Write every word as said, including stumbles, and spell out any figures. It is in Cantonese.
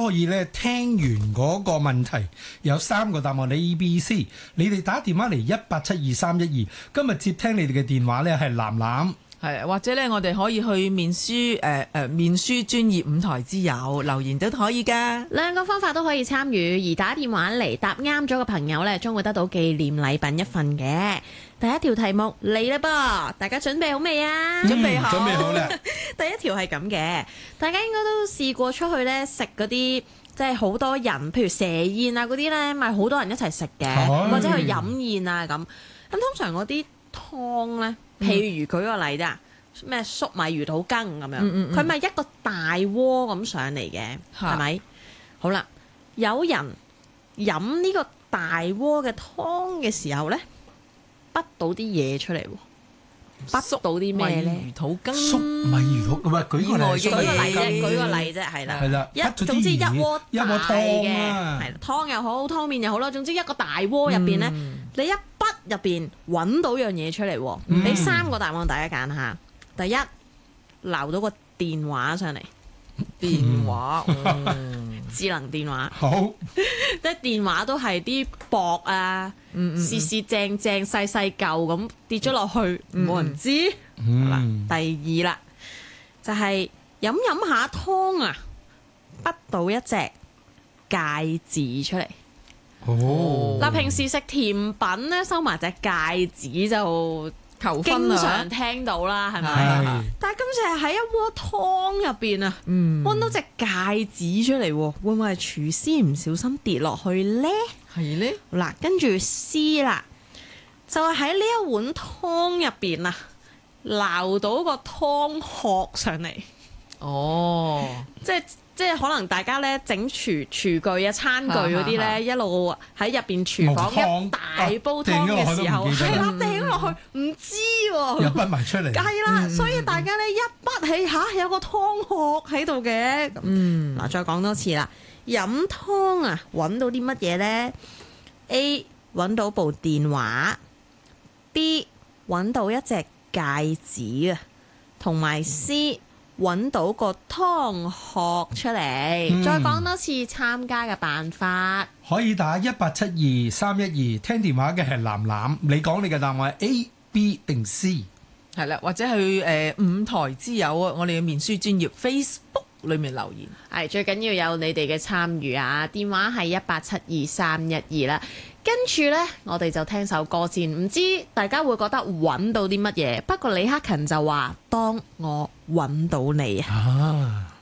可以咧聽完嗰個問題，有三個答案，你 A、B、C， 你哋打電話嚟一八七二三一二。今日接聽你哋嘅電話咧係藍藍。 係，或者咧，我哋可以去面書誒誒、呃、面書專業五台之友留言都可以噶。 兩個方法都可以參與，而打電話嚟答啱咗嘅朋友咧，將會得到紀念禮品一份嘅。第一條題目嚟啦噃，大家準備好未啊？ 準備好， 準備好啦。 第一條係咁嘅，大家應該都試過出去咧食嗰啲，即係好多人，譬如蛇宴啊嗰啲咧，咪好多人一齊食嘅， 係或者去飲宴啊咁。咁通常嗰啲湯咧，譬如舉個例啫，咩粟米魚肚羹咁樣，佢咪、嗯嗯嗯、一個大鍋咁上嚟嘅，係咪？好啦，有人飲呢個大鍋嘅湯嘅時候咧，滗到啲嘢出嚟喎。滗到啲咩咧？ 魚肚羹、 粟米魚肚，唔係舉個例， 舉個例啫，舉個例啫，係啦， 係啦， 一總之一鍋一鍋湯嘅， 啊， 係湯又好，湯麵又好啦，總之一個大鍋入邊咧， 嗯、 你一滗入邊揾到樣嘢出嚟喎，俾、嗯、三個答案大家揀下。第一，撈到個電話上嚟， 電話，嗯嗯、智能電話， 好， 即係電話都係啲薄啊，試試正正細細嚿咁跌咗落去，冇、嗯、人知。 嗯、 好啦，第二啦，就係飲飲下湯啊，滗到一隻戒指出嚟。 哦， 嗱，平時食甜品咧，收埋隻戒指就求婚經常聽到啦，係咪？但係今次係喺一鍋湯入邊啊，揾到隻戒指出嚟，會唔會係廚師唔小心跌落去咧？ 係咧。 嗱，跟住 C 啦，就係喺呢一碗湯入邊啊，撈到個湯殼上嚟。 哦， 即係。即係可能大家咧整廚廚具啊、餐具嗰啲咧，一路喺入邊廚房一大煲湯嘅時候，係啦，掟落去唔知喎， 又滗埋出嚟。 係啦，嗯、所以大家咧一滗起嚇、啊、有個湯殼喺度嘅。嗯，嗱，再講多次啦，飲湯啊，揾到啲乜嘢咧 ？A 揾到部電話 ，B 揾到一隻戒指啊，同埋 C。揾到個湯殼出嚟，嗯、再講多次參加嘅辦法。 可以打一八七二三一二，聽電話嘅係藍藍，你講你嘅答案係 A、B 定 C？ 係啦，或者去誒、呃、五台之友啊，我哋嘅面書專頁 Facebook 裏面留言。 係最緊要有你哋嘅參與啊！電話係一八七二三一二啦。跟住呢，我哋就聽首歌先，唔知大家會覺得揾到啲乜嘢？不過李克勤就話：當我揾到你啊！